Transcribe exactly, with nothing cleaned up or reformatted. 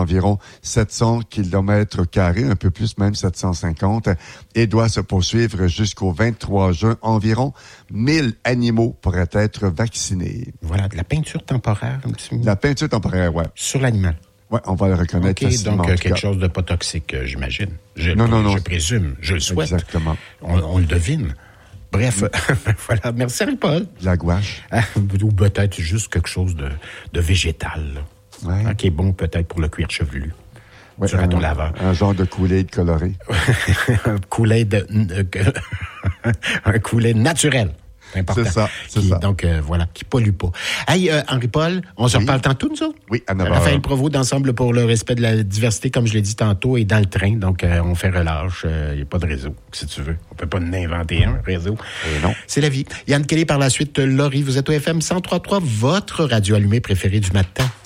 d'environ sept cents kilomètres carrés, un peu plus même sept cent cinquante, et doit se poursuivre jusqu'au vingt-trois juin. Environ mille animaux pourraient être vaccinés. Voilà, de la peinture temporaire. Un petit... La peinture temporaire, ouais. Sur l'animal. Oui, on va le reconnaître OK, facilement. donc euh, quelque chose de pas toxique, euh, j'imagine. Je, non, non, non. Je présume, je le souhaite. Exactement. On, on le devine. Bref, voilà. Merci, Paul. La gouache. Ah, ou peut-être juste quelque chose de, de végétal. Ouais. Ah, qui est bon peut-être pour le cuir chevelu. Ouais, sur un, ton laveur. Un genre de Kool-Aid coloré. un Kool-Aid, euh, un Kool-Aid naturel. C'est important. C'est ça, c'est qui, ça. Donc, euh, voilà, qui pollue pas. Hey, euh, Henri-Paul, on se oui. reparle tantôt, nous autres? Oui, à neuf heures. Raphaël Provost d'Ensemble pour le respect de la diversité, comme je l'ai dit tantôt, et dans le train. Donc, euh, on fait relâche. Il euh, n'y a pas de réseau, si tu veux. On peut pas en inventer un réseau. Et non. C'est la vie. Yann Kelly par la suite. Laurie, vous êtes au F M cent trois point trois, votre radio allumée préférée du matin.